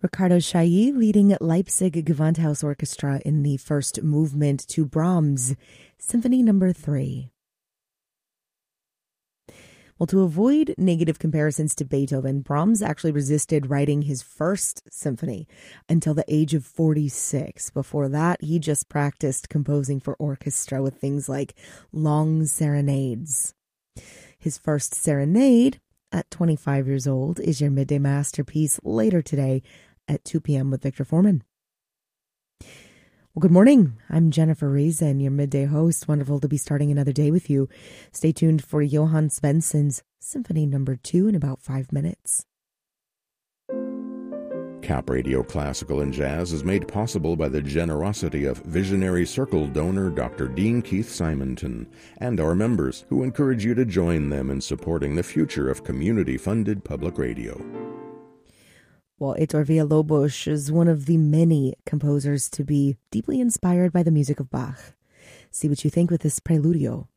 Ricardo Chailly leading Leipzig Gewandhaus Orchestra in the first movement to Brahms' Symphony No. 3. Well, to avoid negative comparisons to Beethoven, Brahms actually resisted writing his first symphony until the age of 46. Before that, he just practiced composing for orchestra with things like long serenades. His first serenade, at 25 years old, is your midday masterpiece later today at 2 p.m. with Victor Foreman. Well, good morning. I'm Jennifer Reason, your midday host. Wonderful to be starting another day with you. Stay tuned for Johann Svensson's Symphony No. 2 in about 5 minutes. Cap Radio Classical and Jazz is made possible by the generosity of Visionary Circle donor Dr. Dean Keith Simonton and our members, who encourage you to join them in supporting the future of community-funded public radio. Well, Heitor Villa-Lobos is one of the many composers to be deeply inspired by the music of Bach. See what you think with this Preludio.